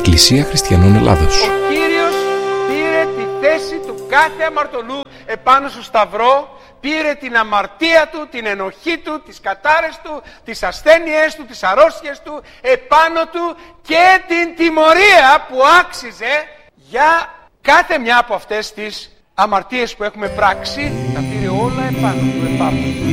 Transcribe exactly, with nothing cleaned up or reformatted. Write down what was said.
Εκκλησία Χριστιανών Ελλάδος. Ο Κύριος πήρε τη θέση του κάθε αμαρτωλού επάνω στο σταυρό, πήρε την αμαρτία του, την ενοχή του, τις κατάρες του, τις ασθένειές του, τις αρρώστιες του επάνω του και την τιμωρία που άξιζε για κάθε μια από αυτές τις αμαρτίες που έχουμε πράξει. Τα πήρε όλα επάνω του, επάνω του.